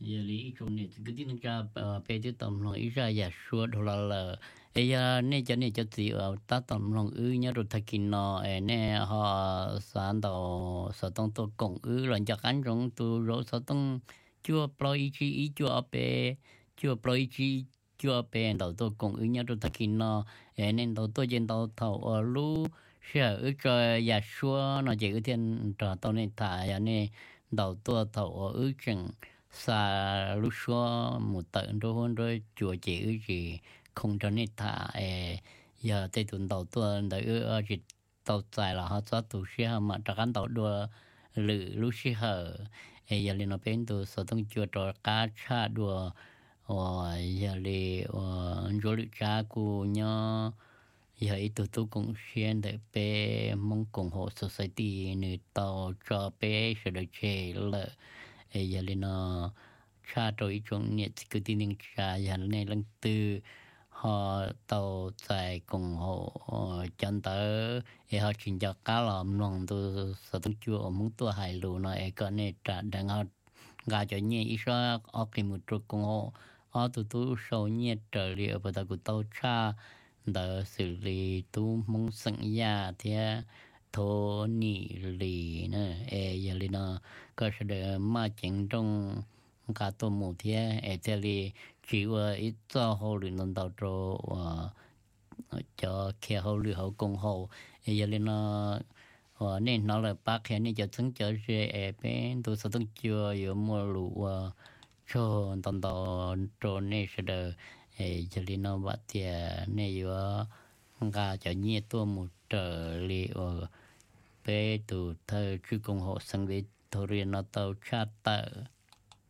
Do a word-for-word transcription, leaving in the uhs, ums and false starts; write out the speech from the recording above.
giờ lý trong này cái tin cha bé chứ tầm lòng ý ra giả xua đồ là là ấy giờ này cho này cho chị ở ta tầm lòng ư nhớ rồi thay kinh nó ấy nè họ sáng đầu sở tông tôi cộng ư lần cho cán trong tôi rồi sở tông chưa ploi chi ý chưa bé chưa ploi chi chưa bé đầu tôi cộng ư nhớ rồi thay kinh nó ấy nên đầu tôi trên đầu thầu ở lú sẽ ư cho giả xua nó chỉ cái thiên trò tao này thả giờ này đầu tôi thầu ở ư chừng xa lúc xưa một tận rồi hơn rồi chùa chỉ gì không cho nên thả ê giờ tây tuần đầu tuần đấy ở chỉ tàu dài là họ cho tụ xe mà chắc ăn tàu đua lử lúc xe hở ê giờ lên nó bên tụ sở tông chùa trò cá cha đua ờ giờ lên ờ rồi lử cha của nhau giờ ít tụ tụ cũng xuyên để bé mong cùng hộ society nơi tàu cho bé sẽ được chơi lợ ấy giờ lên nó cha rồi trong nhiệt cứ tin những cha giờ này lần tư họ tàu chạy cùng họ chân tới ấy họ chuyển cho cá làm lòng tôi sợ tôi chưa muốn tôi hài lù nó ấy cái này trả đang họ gà cho nhẹ ít ra ở cái một chỗ cùng họ ở tụi tôi sâu nhẹ trở liệu và tao cũng tàu cha đỡ xử lý tu mong sẵn ya thì thô nị lì nữa ê giờ li nó có sẽ được mà chính trong cả tổ một thì ê thế li chỉ là ít cho hồ lì nó đầu trâu cho kia hồ lì hồ công hồ ê giờ li nó nên nó là bác cái này cho chúng cho ê bên tôi sẽ tung chưa có mua lũ cho tận đó cho nên sẽ được ê giờ li nó bắt tiền này vừa gà cho nhẹ tôi một trở li ở bé tụ thơ chú công hộ sang với thổ riêng nó tàu cha tờ